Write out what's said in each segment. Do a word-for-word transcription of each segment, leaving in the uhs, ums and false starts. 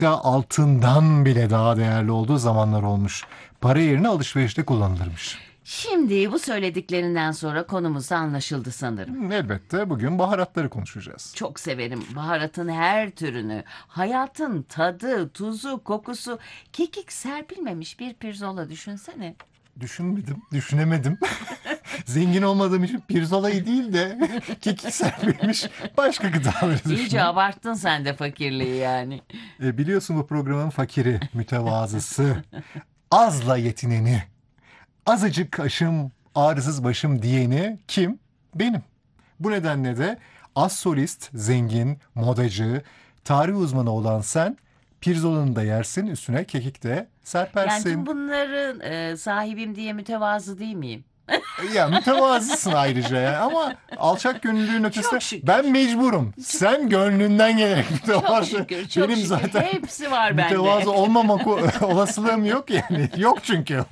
Hatta altından bile daha değerli olduğu zamanlar olmuş. Para yerine alışverişte kullanılırmış. Şimdi bu söylediklerinden sonra konumuz da anlaşıldı sanırım. Hmm, Elbette bugün baharatları konuşacağız. Çok severim baharatın her türünü. Hayatın tadı, tuzu, kokusu. Kekik serpilmemiş bir pirzola düşünsene. Düşünmedim, düşünemedim. Zengin olmadığım için pirzolayı değil de kekik serpilmiş başka gıdaları İyice düşündüm. abarttın sen de fakirliği yani. E, biliyorsun bu programın fakiri, mütevazısı, azla yetineni, azıcık aşım, ağrısız başım diyeni kim? Benim. Bu nedenle de az solist, zengin, modacı, tarih uzmanı olan sen pirzolanı da yersin, üstüne kekik de Yani serpersin. tüm bunların e, sahibim diye mütevazı değil miyim? Ya mütevazısın ayrıca ya, ama alçak gönüllülüğün ötesinde Çok şükür. ben mecburum. Sen gönlünden gelerek mütevazı. Çok şükür, çok Benim şükür. zaten Hepsi var bende. mütevazı olmamak o- olasılığım yok yani. Yok çünkü.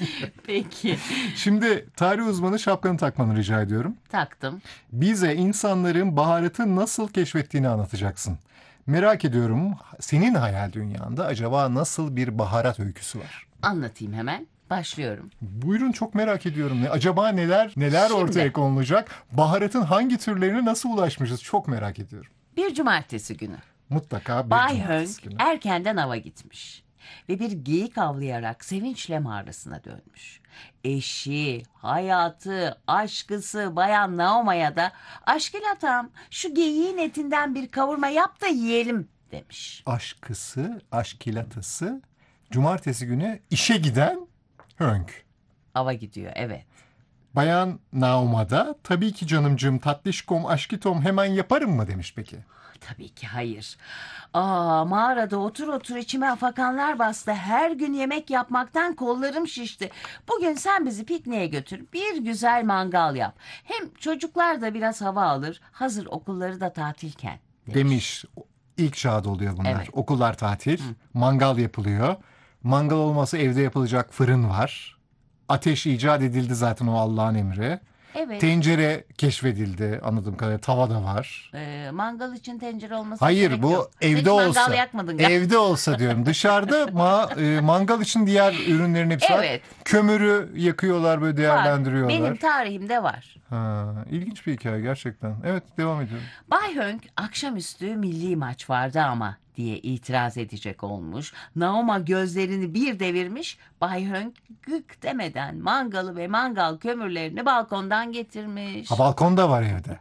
Peki, Şimdi tarih uzmanı şapkanı takmanı rica ediyorum. taktım. Bize insanların baharatı nasıl keşfettiğini anlatacaksın. Merak ediyorum, senin hayal dünyanda acaba nasıl bir baharat öyküsü var? Anlatayım hemen. Başlıyorum. Buyurun, çok merak ediyorum. Ne- Acaba neler neler Şimdi. ortaya konulacak? Baharatın hangi türlerine nasıl ulaşmışız? Çok merak ediyorum. Bir cumartesi günü. Mutlaka bir Bay cumartesi Hönk günü. erkenden ava gitmiş ve bir geyik avlayarak sevinçle mağarasına dönmüş. Eşi, hayatı, aşkısı Bayan Naoma'ya da aşkilatam şu geyiğin etinden bir kavurma yap da yiyelim demiş. Aşkısı, aşkilatısı, cumartesi günü işe giden Hönk. Ava gidiyor, evet. Bayan Nauma da tabii ki canımcığım, tatlışkom, aşkitom hemen yaparım mı demiş peki. Tabii ki hayır. Aa, mağarada otur otur içime afakanlar bastı. Her gün yemek yapmaktan kollarım şişti. Bugün sen bizi pikniğe götür. Bir güzel mangal yap. Hem çocuklar da biraz hava alır. Hazır okulları da tatilken. Demiş. İlk çağda oluyor bunlar. Evet. Okullar tatil, mangal yapılıyor. Mangal olmasa evde yapılacak fırın var. Ateş icat edildi zaten, o Allah'ın emri. Evet. Tencere keşfedildi anladığım kadarıyla. Tava da var. Ee, mangal için tencere olmasına Hayır, gerek bu yok. Sen hiç evde olsa. mangal yakmadın galiba. Evde olsa diyorum. Dışarıda ma- e, mangal için diğer ürünlerin hepsi var. Evet. Kömürü yakıyorlar, böyle Var. değerlendiriyorlar. Benim tarihimde var. Ha, ilginç bir hikaye gerçekten. Evet, devam ediyorum. Bay Hönk akşamüstü milli maç vardı ama diye itiraz edecek olmuş. Naoma gözlerini bir devirmiş. Bay Hönk gık demeden mangalı ve mangal kömürlerini balkondan getirmiş. Ha, balkonda var evde.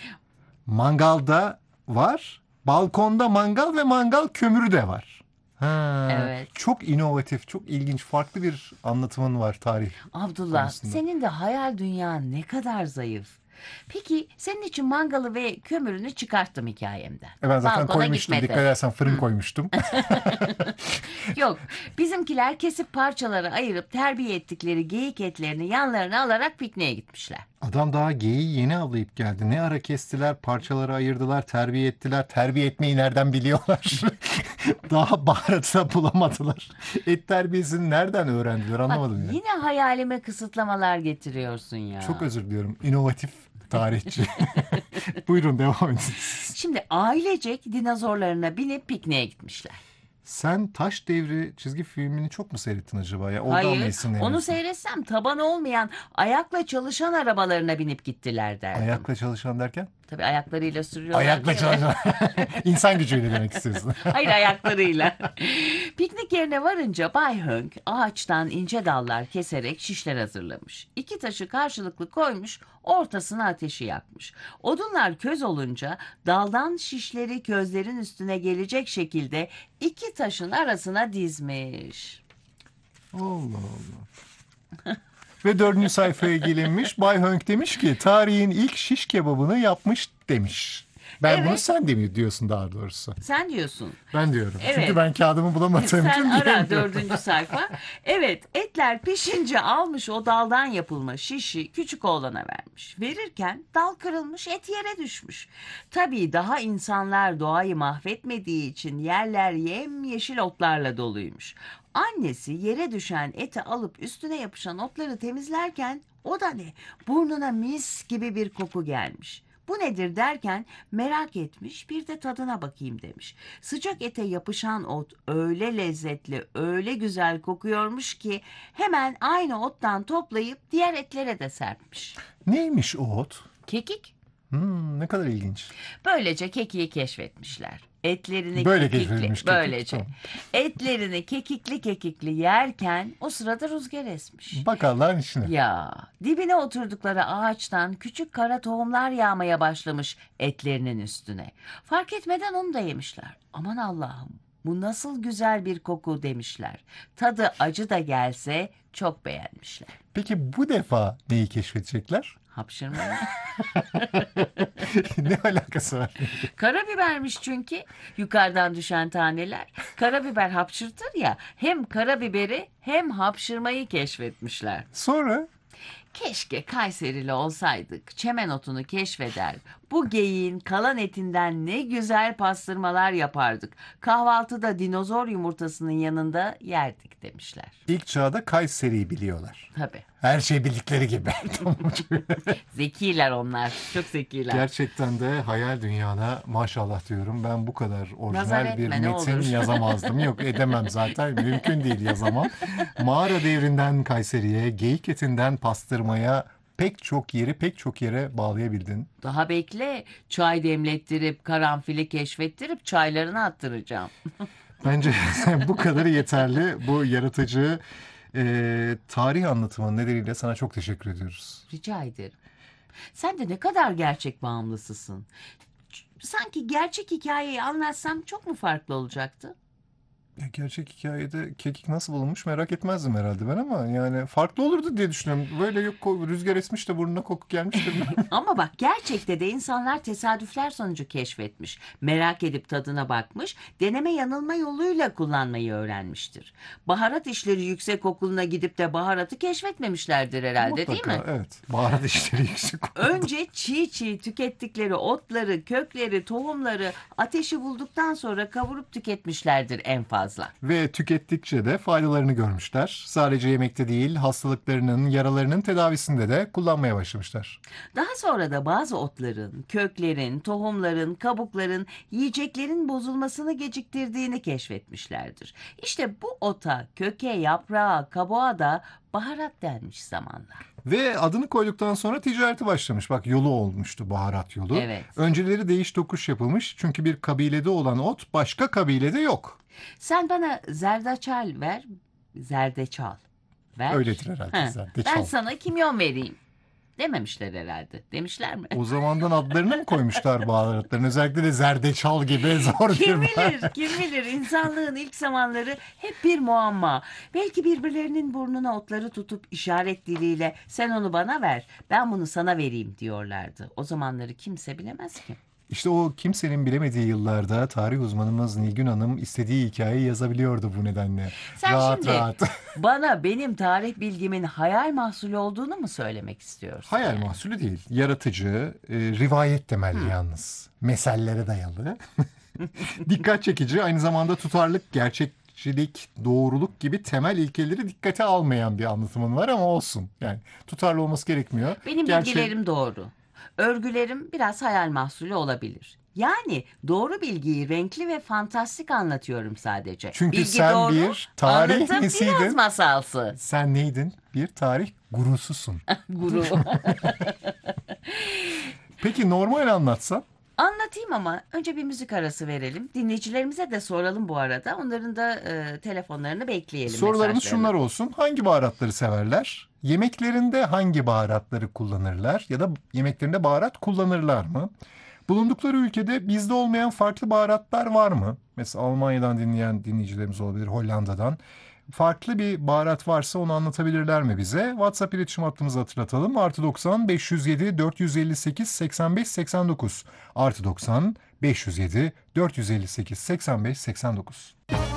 Mangalda var. Balkonda mangal ve mangal kömürü de var. Ha, Evet. çok inovatif, çok ilginç, farklı bir anlatımın var tarih. Abdullah, konusunda. senin de hayal dünyan ne kadar zayıf. Peki senin için mangalı ve kömürünü çıkarttım hikayemden. E ben zaten Balkona koymuştum. gitmedi. Dikkat edersen fırın koymuştum. Yok, bizimkiler kesip parçalara ayırıp terbiye ettikleri geyik etlerini yanlarına alarak pikniğe gitmişler. Adam daha geyiği yeni avlayıp geldi. Ne ara kestiler, parçalara ayırdılar, terbiye ettiler. Terbiye etmeyi nereden biliyorlar? Daha baharatı da bulamadılar. Et terbiyesini nereden öğrendiler, Bak anlamadım ya. yine hayalime kısıtlamalar getiriyorsun ya. Çok özür diliyorum. İnovatif tarihçi. Buyurun, devam edin. Şimdi ailecek dinozorlarına binip pikniğe gitmişler. Sen Taş Devri çizgi filmini çok mu seyrettin acaba ya? Oradan mı Hayır, esinleniyorsun? onu seyretsem tabanı olmayan ayakla çalışan arabalarına binip gittiler derdim. Ayakla çalışan derken? Tabii ayaklarıyla sürüyorlar. Ayakla değil mi? çalışan. İnsan gücüyle demek istiyorsun. Hayır, ayaklarıyla. Piknik yerine varınca Bay Hönk ağaçtan ince dallar keserek şişler hazırlamış. İki taşı karşılıklı koymuş, ortasına ateşi yakmış. Odunlar köz olunca daldan şişleri közlerin üstüne gelecek şekilde iki taşın arasına dizmiş. Allah Allah. Ve dördüncü sayfaya gelinmiş. Bay Hönk demiş ki tarihin ilk şiş kebabını yapmış demiş. Ben Evet. bunu sen demiyor diyorsun daha doğrusu. Sen diyorsun. Ben diyorum. Evet. Çünkü ben kağıdımı bulamadığım Sen için ara diyemiyorum. dördüncü sayfa. Evet, etler pişince almış o daldan yapılma şişi küçük oğlana vermiş. Verirken dal kırılmış, et yere düşmüş. Tabii daha insanlar doğayı mahvetmediği için yerler yemyeşil otlarla doluymuş. Annesi yere düşen eti alıp üstüne yapışan otları temizlerken o da ne? Burnuna mis gibi bir koku gelmiş. Bu nedir derken merak etmiş, bir de tadına bakayım demiş. Sıcak ete yapışan ot öyle lezzetli, öyle güzel kokuyormuş ki hemen aynı ottan toplayıp diğer etlere de serpmiş. Neymiş o ot? Kekik. Hmm, ne kadar ilginç. Böylece kekiği keşfetmişler. Etlerini Böyle kekikli, keşfedilmiş kekik, böylece. tamam. Etlerini kekikli kekikli yerken o sırada rüzgar esmiş. Bak Allah'ın işine. Ya, dibine oturdukları ağaçtan küçük kara tohumlar yağmaya başlamış etlerinin üstüne. Fark etmeden onu da yemişler. Aman Allah'ım, bu nasıl güzel bir koku demişler. Tadı acı da gelse çok beğenmişler. Peki bu defa neyi keşfedecekler? Hapşırmayı. Ne alakası var? Karabibermiş çünkü yukarıdan düşen taneler. Karabiber hapşırtır ya, hem karabiberi hem hapşırmayı keşfetmişler. Sonra Keşke Kayserili olsaydık, çemen otunu keşfeder, bu geyiğin kalan etinden ne güzel pastırmalar yapardık. Kahvaltıda dinozor yumurtasının yanında yerdik demişler. ilk çağda Kayseri'yi biliyorlar. Tabii. Her şey bildikleri gibi. Zekiler onlar, çok zekiler. Gerçekten de hayal dünyana maşallah diyorum. Ben bu kadar Nazar orijinal bir etme, ne metin olur. yazamazdım. Yok, edemem zaten. Mümkün değil, yazamam. Mağara devrinden Kayseri'ye, geyik etinden pastırmaya pek çok yeri pek çok yere bağlayabildin. Daha bekle, çay demlettirip, karanfili keşfettirip çaylarını attıracağım. Bence bu kadarı yeterli. Bu yaratıcı e, tarih anlatımı nedeniyle sana çok teşekkür ediyoruz. Rica ederim. Sen de ne kadar gerçek bağımlısısın. Ç- Sanki gerçek hikayeyi anlatsam çok mu farklı olacaktı? Ya gerçek hikayede kekik nasıl bulunmuş merak etmezdim herhalde ben, ama yani farklı olurdu diye düşünüyorum. Böyle yok, ko- rüzgar esmiş de burnuna koku gelmiştir. Ama bak, gerçekte de insanlar tesadüfler sonucu keşfetmiş. Merak edip tadına bakmış, deneme yanılma yoluyla kullanmayı öğrenmiştir. Baharat işleri yüksek okuluna gidip de baharatı keşfetmemişlerdir herhalde, değil mi? Mutlaka, evet. Baharat işleri yüksek oldu. Önce çiğ çiğ tükettikleri otları, kökleri, tohumları ateşi bulduktan sonra kavurup tüketmişlerdir en fazla. Ve tükettikçe de faydalarını görmüşler. Sadece yemekte değil, hastalıklarının, yaralarının tedavisinde de kullanmaya başlamışlar. Daha sonra da bazı otların, köklerin, tohumların, kabukların, yiyeceklerin bozulmasını geciktirdiğini keşfetmişlerdir. İşte bu ota, köke, yaprağa, kabuğa da baharat denmiş zamanla. Ve adını koyduktan sonra ticareti başlamış. Bak, yolu olmuştu, baharat yolu. Evet. Önceleri değiş tokuş yapılmış. Çünkü bir kabilede olan ot başka kabilede yok. Sen bana zerdeçal ver, zerdeçal ver. Öyledir herhalde. Ha, Zerdeçal. ben sana kimyon vereyim. Dememişler herhalde. Demişler mi? O zamandan adlarını mı koymuşlar baharatların? Özellikle de zerdeçal gibi zor bir Kim bilir, kim bilir, insanlığın ilk zamanları hep bir muamma. Belki birbirlerinin burnuna otları tutup işaret diliyle sen onu bana ver, ben bunu sana vereyim diyorlardı. O zamanları kimse bilemez ki. İşte o kimsenin bilemediği yıllarda tarih uzmanımız Nilgün Hanım istediği hikayeyi yazabiliyordu bu nedenle. Sen rahat şimdi rahat. bana benim tarih bilgimin hayal mahsulü olduğunu mu söylemek istiyorsun? Hayal yani? mahsulü değil. Yaratıcı, e, rivayet temelli yalnız. Mesellere dayalı. Dikkat çekici, aynı zamanda tutarlılık, gerçekçilik, doğruluk gibi temel ilkeleri dikkate almayan bir anlatımın var, ama olsun. Yani tutarlı olması gerekmiyor. Benim Gerçi- bilgilerim doğru. Örgülerim biraz hayal mahsulü olabilir. Yani doğru bilgiyi renkli ve fantastik anlatıyorum sadece. Çünkü Bilgi sen doğru, bir tarih anlatım nesiydin? biraz masalsı. Sen neydin? Bir tarih gurususun. Guru. Peki normal anlatsan? Anlatayım ama önce bir müzik arası verelim. Dinleyicilerimize de soralım bu arada. Onların da e, telefonlarını bekleyelim. Sorularımız mesajlarını. şunlar olsun. Hangi baharatları severler? Yemeklerinde hangi baharatları kullanırlar? Ya da yemeklerinde baharat kullanırlar mı? Bulundukları ülkede bizde olmayan farklı baharatlar var mı? Mesela Almanya'dan dinleyen dinleyicilerimiz olabilir, Hollanda'dan. Farklı bir baharat varsa onu anlatabilirler mi bize? WhatsApp iletişim hattımızı hatırlatalım. Artı doksan beş yüz yedi dört yüz elli sekiz seksen beş seksen dokuz. Artı doksan beş yüz yedi dört yüz elli sekiz seksen beş seksen dokuz.